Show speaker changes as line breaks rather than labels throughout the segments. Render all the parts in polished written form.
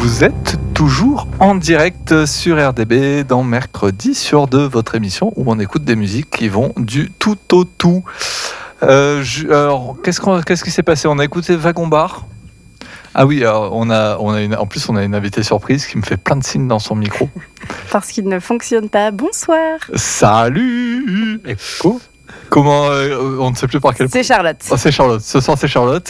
Vous êtes toujours en direct sur RDB dans Mercredi sur 2, votre émission où on écoute des musiques qui vont du tout au tout. Alors, qu'est-ce qui s'est passé ? On a écouté Wagon Bar. Ah oui, alors en plus on a une invitée surprise qui me fait plein de signes dans son micro.
Parce qu'il ne fonctionne pas. Bonsoir.
Salut. Comment on ne sait plus par quel.
C'est Charlotte.
Oh, c'est Charlotte. Ce soir c'est Charlotte.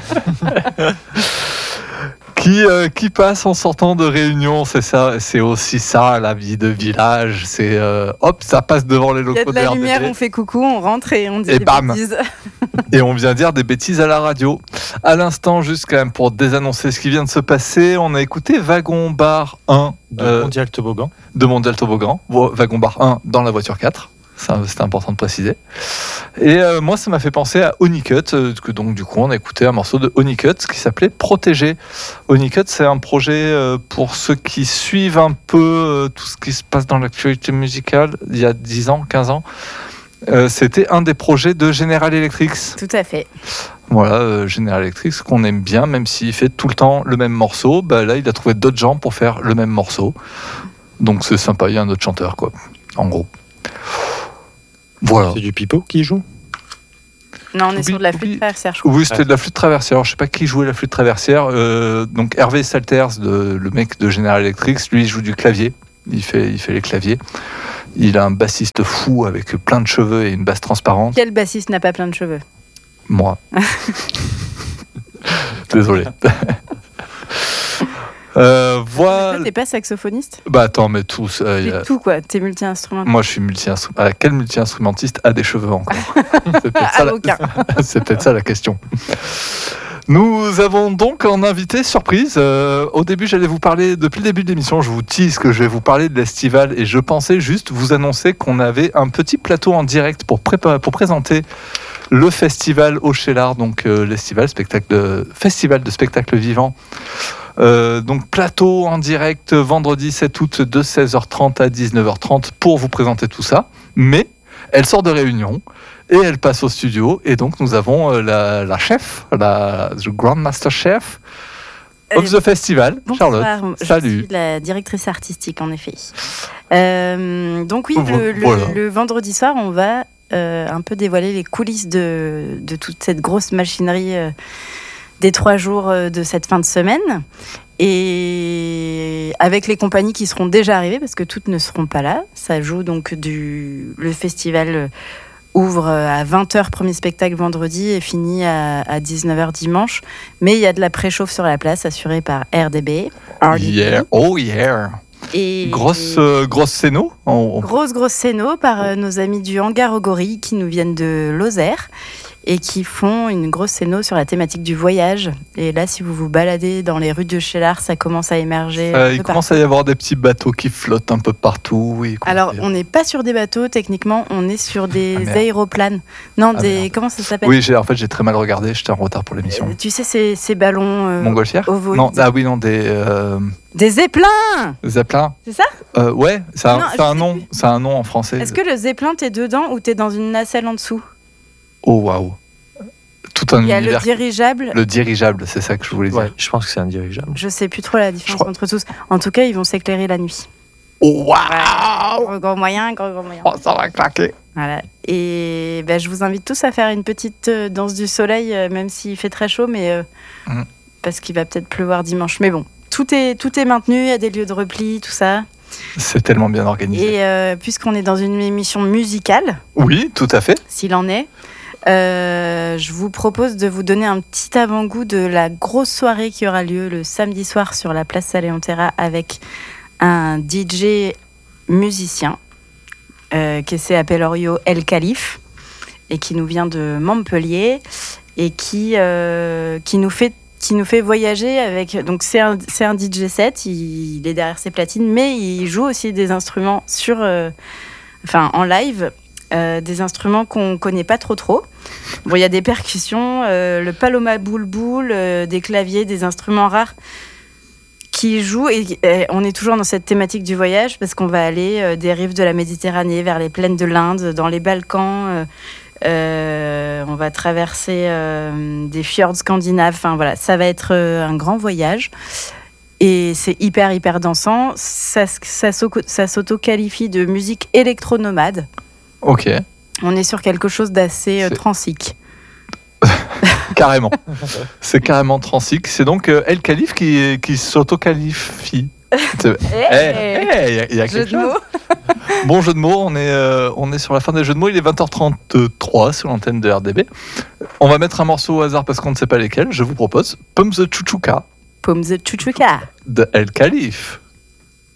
Qui passe en sortant de réunion, c'est ça, c'est aussi ça la vie de village, c'est hop, ça passe devant les locaux de RDB.
Il y a de la lumière, on fait coucou, on rentre et on dit des bêtises.
Et on vient dire des bêtises à la radio. À l'instant, juste quand même pour désannoncer ce qui vient de se passer, on a écouté Wagon Bar 1
de Mondial Toboggan.
De Mondial Toboggan, Wagon Bar 1 dans la voiture 4. Ça, c'était important de préciser. Et moi, ça m'a fait penser à Honeycut. Donc, du coup, on a écouté un morceau de Honeycut qui s'appelait Protégé. Honeycut, c'est un projet pour ceux qui suivent un peu tout ce qui se passe dans l'actualité musicale il y a 10 ans, 15 ans. C'était un des projets de General Electric.
Tout à fait.
Voilà, General Electric, qu'on aime bien, même s'il fait tout le temps le même morceau. Bah, là, il a trouvé d'autres gens pour faire le même morceau. Donc, c'est sympa. Il y a un autre chanteur, quoi, en gros. Voilà.
C'est du pipeau qui joue ?
Non, on est sur de la flûte traversière, je crois.
Oui, c'était de la flûte traversière. Je ne sais pas qui jouait la flûte traversière. Donc Hervé Salters, le mec de General Electric, lui, il joue du clavier. Il fait les claviers. Il a un bassiste fou avec plein de cheveux et une basse transparente.
Quel bassiste n'a pas plein de cheveux ?
Désolé. Voilà.
T'es pas saxophoniste ?
Bah attends, mais tous.
Tout quoi, t'es multi-instrumentiste.
Moi je suis multi-instrumentiste. Quel multi-instrumentiste a des cheveux encore ?
Aucun.
C'est peut-être ça la question. Nous avons donc en invité surprise. Au début, j'allais vous parler, depuis le début de l'émission, je vous tease que je vais vous parler de l'Estival et je pensais juste vous annoncer qu'on avait un petit plateau en direct pour présenter le festival au Cheylard, donc l'Estival, festival de spectacles vivants. Donc plateau en direct vendredi 7 août de 16h30 à 19h30 pour vous présenter tout ça. Mais elle sort de réunion et elle passe au studio. Et donc nous avons la chef, the Grand Master Chef of the Festival,
bonsoir,
Charlotte. Salut.
Je suis la directrice artistique en effet. Donc oui, le vendredi soir, on va un peu dévoiler les coulisses de toute cette grosse machinerie des 3 jours de cette fin de semaine, et avec les compagnies qui seront déjà arrivées, parce que toutes ne seront pas là. Ça joue donc le festival ouvre à 20h, premier spectacle vendredi, et finit à 19h dimanche. Mais il y a de la préchauffe sur la place, assurée par RDB.
Yeah. Oh yeah.
Et
grosse scéno.
Grosse scéno par nos amis du Hangar aux Gorilles qui nous viennent de Lozère et qui font une grosse scéno sur la thématique du voyage. Et là, si vous vous baladez dans les rues de Cheylard, ça commence à émerger.
Il commence à y avoir des petits bateaux qui flottent un peu partout. Oui,
alors, on n'est pas sur des bateaux, techniquement, on est sur des aéroplanes. Non, comment ça s'appelle ?
Oui, en fait, j'ai très mal regardé, j'étais en retard pour l'émission.
Tu sais, ces ballons...
Montgolfières ?
Non,
des
zeppelins !
Zeppelin ?
C'est ça ?
Ouais, ça a un nom en français.
Est-ce que le zeppelin, t'es dedans ou t'es dans une nacelle en dessous ?
Oh, waouh. Tout un univers.
Il y a le dirigeable.
Le dirigeable, c'est ça que je voulais dire.
Ouais, je pense que c'est un dirigeable.
Je sais plus trop la différence entre tous. En tout cas, ils vont s'éclairer la nuit.
Oh, waouh.
Gros moyen.
Oh, ça va claquer.
Voilà. Et je vous invite tous à faire une petite danse du soleil, même s'il fait très chaud, mais parce qu'il va peut-être pleuvoir dimanche. Mais bon, tout est maintenu, il y a des lieux de repli, tout ça.
C'est tellement bien organisé.
Et puisqu'on est dans une émission musicale...
Oui, tout à fait.
S'il en est... je vous propose de vous donner un petit avant-goût de la grosse soirée qui aura lieu le samedi soir sur la place Saléon-Terra avec un DJ musicien qui s'appelle Orio El Khalif et qui nous vient de Montpellier et qui nous fait voyager avec... Donc c'est un DJ set, il est derrière ses platines, mais il joue aussi des instruments en live. Des instruments qu'on ne connaît pas trop. Bon, il y a des percussions, le paloma boule-boule, des claviers, des instruments rares qui jouent. Et on est toujours dans cette thématique du voyage parce qu'on va aller des rives de la Méditerranée vers les plaines de l'Inde, dans les Balkans. On va traverser des fjords scandinaves. Enfin, voilà, ça va être un grand voyage. Et c'est hyper dansant. Ça s'auto-qualifie de musique électro-nomade.
Ok,
On est sur quelque chose d'assez
C'est-
transique.
carrément. C'est carrément transique. C'est donc El Khalif qui s'auto-qualifie. Il y a
Jeu
quelque
de
chose.
mots.
Bon jeu de mots, on est sur la fin des jeux de mots. Il est 20h33 sur l'antenne de RDB. On va mettre un morceau au hasard parce qu'on ne sait pas lesquels. Je vous propose Pump the Chuchuka
Pum the Chuchuka.
de El Khalif.